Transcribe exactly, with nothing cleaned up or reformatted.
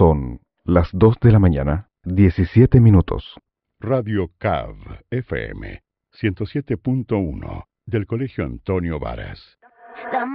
Son las dos de la mañana, diecisiete minutos. Radio C A V F M ciento siete punto uno del Colegio Antonio Varas.